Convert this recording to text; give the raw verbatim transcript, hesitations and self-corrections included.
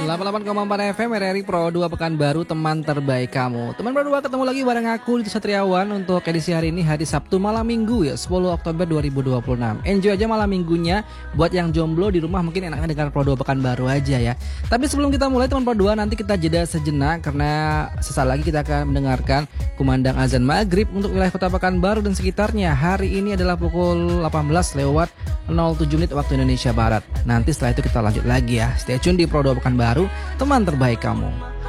delapan puluh delapan koma empat F M R R I Pro dua Pekanbaru, teman terbaik kamu. Teman Pro dua ketemu lagi bareng aku Dito Satriawan untuk edisi hari ini, hari Sabtu malam Minggu ya, sepuluh Oktober dua ribu dua puluh enam. Enjoy aja malam minggunya. Buat yang jomblo di rumah mungkin enaknya dengar Pro dua Pekanbaru aja ya. Tapi sebelum kita mulai teman Pro dua, nanti kita jeda sejenak karena sesaat lagi kita akan mendengarkan kumandang azan maghrib untuk wilayah Kota Pekanbaru dan sekitarnya. Hari ini adalah pukul delapan belas lewat nol tujuh menit waktu Indonesia Barat. Nanti setelah itu kita lanjut lagi ya. Stay tune di Pro dua Pekanbaru, teman terbaik kamu.